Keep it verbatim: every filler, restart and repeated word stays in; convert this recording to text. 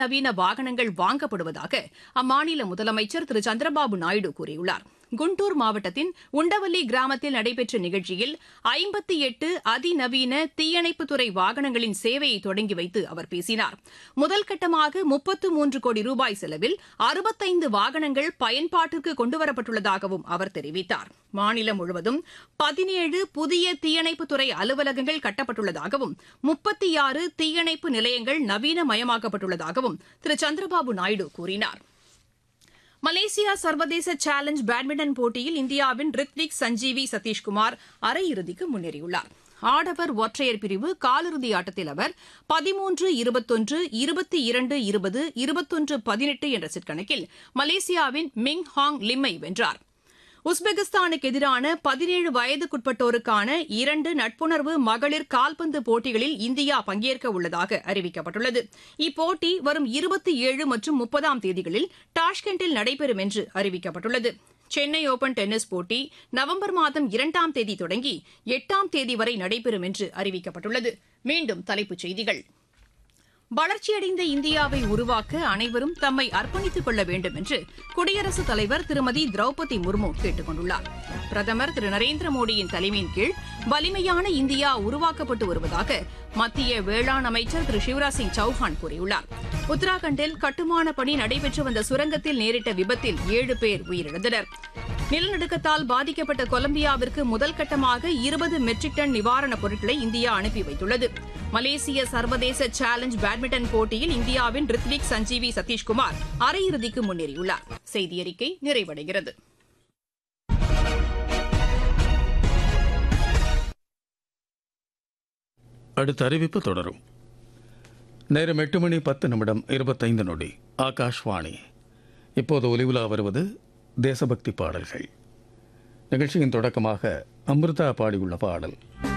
நவீன வாகனங்கள் வாங்கப்படுவதாக அம்மாநில முதலமைச்சர் திரு சந்திரபாபு நாயுடு கூறியுள்ளார். குண்டூர் மாவட்டத்தின் உண்டவல்லி கிராமத்தில் நடைபெற்ற நிகழ்ச்சியில் ஐம்பத்தி எட்டு அதிநவீன தீயணைப்புத்துறை வாகனங்களின் சேவையை தொடங்கி வைத்து அவர் பேசினார். முதல் கட்டமாக முப்பத்து மூன்று கோடி ரூபாய் செலவில் அறுபத்தைந்து வாகனங்கள் பயன்பாட்டிற்கு கொண்டுவரப்பட்டுள்ளதாகவும் அவர் தெரிவித்தார். மாநிலம் முழுவதும் பதினேழு புதிய தீயணைப்புத்துறை அலுவலகங்கள் கட்டப்பட்டுள்ளதாகவும் முப்பத்தி ஆறு தீயணைப்பு நிலையங்கள் நவீனமயமாக்கப்பட்டுள்ளதாகவும் திரு சந்திரபாபு நாயுடு கூறினார். மலேசியா சர்வதேச சேலஞ்ச் பேட்மிண்டன் போட்டியில் இந்தியாவின் ரித்விக் சஞ்சீவி சதீஷ்குமார் அரையிறுதிக்கு முன்னேறியுள்ளார். ஆடவர் ஒற்றையர் பிரிவு காலிறுதி ஆட்டத்தில் அவர் பதிமூன்று இருபத்தொன்று இருபத்தி இரண்டு இருபது இருபத்தொன்று பதினெட்டு என்ற செட் கணக்கில் மலேசியாவின் மிங் ஹாங் லிம்மை வென்றார். உஸ்பெகிஸ்தானுக்கு எதிரான பதினேழு வயதுக்குட்பட்டோருக்கான இரண்டு நட்புணர்வு மகளிர் கால்பந்து போட்டிகளில் இந்தியா பங்கேற்க உள்ளதாக அறிவிக்கப்பட்டுள்ளது. இப்போட்டி வரும் இருபத்தி ஏழு மற்றும் முப்பதாம் தேதிகளில் டாஷ்கண்டில் நடைபெறும் என்று அறிவிக்கப்பட்டுள்ளது. சென்னை ஓபன் டென்னிஸ் போட்டி நவம்பர் மாதம் இரண்டாம் தேதி தொடங்கி எட்டாம் தேதி வரை நடைபெறும் என்று அறிவிக்கப்பட்டுள்ளது. மீண்டும் தலைப்புச் செய்திகள். வளர்ச்சியடைந்த இந்தியாவை உருவாக்க அனைவரும் தம்மை அர்ப்பணித்துக் கொள்ள வேண்டும் என்று குடியரசுத் தலைவர் திருமதி திரௌபதி முர்மு கேட்டுக் கொண்டுள்ளார். பிரதமர் திரு நரேந்திர மோடியின் தலைமையின் கீழ் வலிமையான இந்தியா உருவாக்கப்பட்டு வருவதாக மத்திய வேளாண் அமைச்சர் திரு சிவராஜ் சிங் சௌஹான் கூறியுள்ளார். உத்தராகண்டில் கட்டுமான பணி நடைபெற்று வந்த சுரங்கத்தில் நேரிட்ட விபத்தில் ஏழு பேர் உயிரிழந்தனர். நிலநடுக்கத்தால் பாதிக்கப்பட்ட கொலம்பியாவிற்கு முதல் கட்டமாக இருபது மெட்ரிக் டன் நிவாரணப் பொருட்களை இந்தியா அனுப்பி வைத்துள்ளது. மலேசிய சர்வதேச சேலஞ்ச் பேட்மிண்டன் போட்டியில் இந்தியாவின் ரித்விக் சஞ்சீவி சதீஷ்குமார் அரையிறுதிக்கு முன்னேறியுள்ளார். செய்தியறிக்கை நிறைவடைகிறது. அடுத்த அறிவிப்பு தொடரும். நேரம் எட்டு மணி பத்து நிமிடம் இருபத்தைந்து நொடி. ஆகாஷ்வாணி. இப்போது ஒலிவுலா வருவது தேசபக்தி பாடல்கள். நிகழ்ச்சியின் தொடக்கமாக அமிர்தா பாடியுள்ள பாடல்.